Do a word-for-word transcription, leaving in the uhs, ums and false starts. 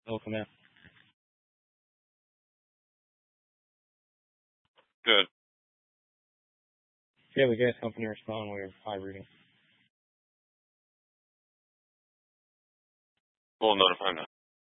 Hello, come in. Good. Yeah, the gas company responded with high reading. We'll notify them.